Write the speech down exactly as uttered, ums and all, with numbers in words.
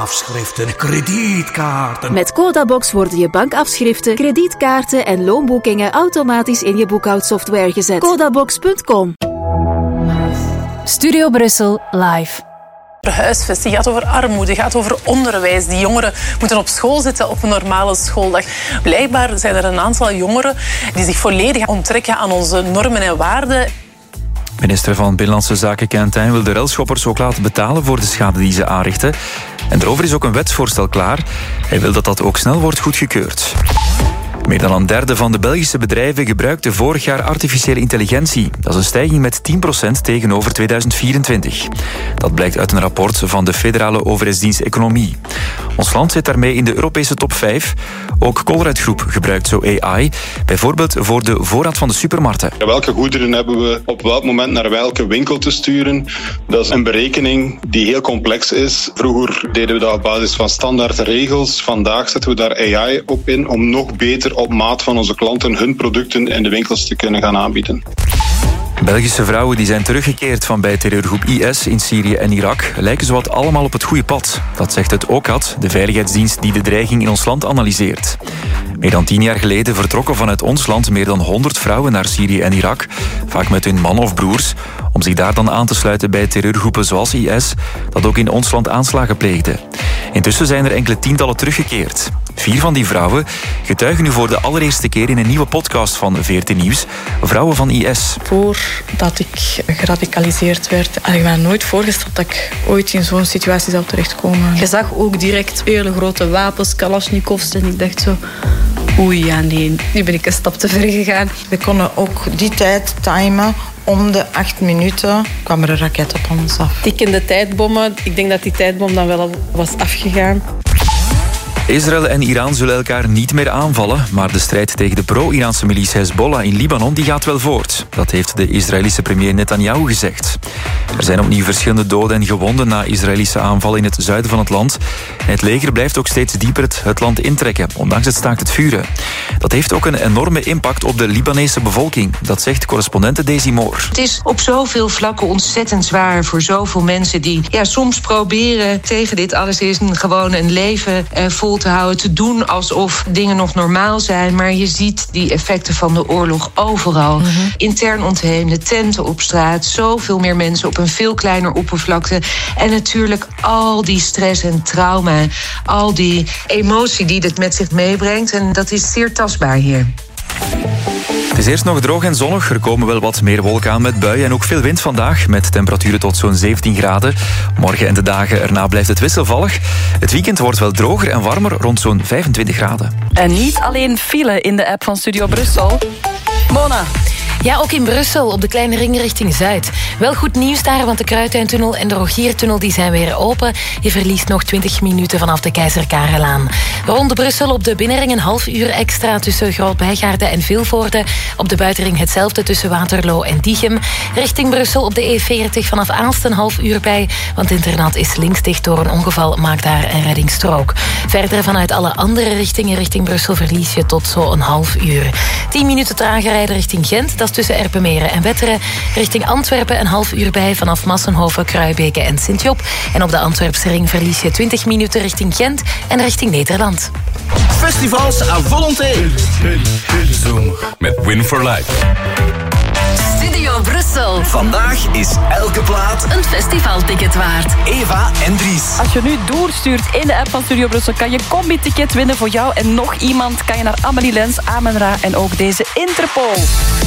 bankafschriften, kredietkaarten. Met Codabox worden je bankafschriften, kredietkaarten en loonboekingen automatisch in je boekhoudsoftware gezet. Codabox punt com. Studio Brussel live. Huisvesting, die gaat over armoede, die gaat over onderwijs. Die jongeren moeten op school zitten op een normale schooldag. Blijkbaar zijn er een aantal jongeren die zich volledig onttrekken aan onze normen en waarden. Minister van Binnenlandse Zaken Quentin wil de relschoppers ook laten betalen voor de schade die ze aanrichten. En daarover is ook een wetsvoorstel klaar. Hij wil dat dat ook snel wordt goedgekeurd. Meer dan een derde van de Belgische bedrijven gebruikte vorig jaar artificiële intelligentie. Dat is een stijging met tien procent tegenover tweeduizend vierentwintig. Dat blijkt uit een rapport van de Federale Overheidsdienst Economie. Ons land zit daarmee in de Europese top vijf. Ook Colruyt Groep gebruikt zo A I, bijvoorbeeld voor de voorraad van de supermarkten. Welke goederen hebben we op welk moment naar welke winkel te sturen? Dat is een berekening die heel complex is. Vroeger deden we dat op basis van standaard regels. Vandaag zetten we daar A I op in om nog beter op maat van onze klanten hun producten in de winkels te kunnen gaan aanbieden. Belgische vrouwen die zijn teruggekeerd van bij terreurgroep I S in Syrië en Irak lijken zowat allemaal op het goede pad. Dat zegt het O C A D, de veiligheidsdienst die de dreiging in ons land analyseert. Meer dan tien jaar geleden vertrokken vanuit ons land meer dan honderd vrouwen naar Syrië en Irak, vaak met hun man of broers, om zich daar dan aan te sluiten bij terreurgroepen zoals I S, dat ook in ons land aanslagen pleegde. Intussen zijn er enkele tientallen teruggekeerd. Vier van die vrouwen getuigen nu voor de allereerste keer in een nieuwe podcast van V R T Nieuws, Vrouwen van I S. Voordat ik geradicaliseerd werd, had ik me nooit voorgesteld dat ik ooit in zo'n situatie zou terechtkomen. Je zag ook direct hele grote wapens, kalasjnikovs, en ik dacht zo, oei, ja nee, nu ben ik een stap te ver gegaan. We konden ook die tijd timen. Om de acht minuten kwam er een raket op ons af. Tikkende tijdbommen, ik denk dat die tijdbom dan wel al was afgegaan. Israël en Iran zullen elkaar niet meer aanvallen, maar de strijd tegen de pro-Iraanse militie Hezbollah in Libanon die gaat wel voort. Dat heeft de Israëlische premier Netanyahu gezegd. Er zijn opnieuw verschillende doden en gewonden na Israëlische aanvallen in het zuiden van het land. En het leger blijft ook steeds dieper het, het land intrekken, ondanks het staakt het vuren. Dat heeft ook een enorme impact op de Libanese bevolking. Dat zegt correspondente Daisy Moore. Het is op zoveel vlakken ontzettend zwaar voor zoveel mensen die ja, soms proberen tegen dit alles is een, gewoon een leven uh, vol te houden, te doen alsof dingen nog normaal zijn. Maar je ziet die effecten van de oorlog overal. Mm-hmm. Intern ontheemde, tenten op straat, zoveel meer mensen op een veel kleiner oppervlakte. En natuurlijk al die stress en trauma, al die emotie die dit met zich meebrengt. En dat is zeer tastbaar hier. Het is eerst nog droog en zonnig. Er komen wel wat meer wolken aan met buien en ook veel wind vandaag, met temperaturen tot zo'n zeventien graden. Morgen en de dagen erna blijft het wisselvallig. Het weekend wordt wel droger en warmer, rond zo'n vijfentwintig graden. En niet alleen file in de app van Studio Brussel. Mona. Ja, ook in Brussel, op de kleine ring richting Zuid. Wel goed nieuws daar, want de Kruidtuintunnel en de Rogiertunnel die zijn weer open. Je verliest nog twintig minuten vanaf de Keizer Karelaan. Rond Brussel op de binnenring een half uur extra tussen Groot-Bijgaarden en Vilvoorde. Op de buitenring hetzelfde tussen Waterloo en Diegem. Richting Brussel op de E veertig vanaf Aalst een half uur bij, want het internaat is links dicht door een ongeval, maakt daar een reddingsstrook. Verder vanuit alle andere richtingen richting Brussel verlies je tot zo'n half uur. tien minuten trager rijden richting Gent, dat is tussen Erpenmeren en Wetteren. Richting Antwerpen een half uur bij vanaf Massenhoven, Kruibeke en Sint-Job. En op de Antwerpse ring verlies je twintig minuten richting Gent en richting Nederland. Festivals à volonté. Zoom met Win for Life. Studio Brussel. Vandaag is elke plaat een festivalticket waard. Eva en Dries. Als je nu doorstuurt in de app van Studio Brussel, kan je combi-ticket winnen voor jou en nog iemand. Kan je naar Amelie Lens, Amen Ra en ook deze Interpol.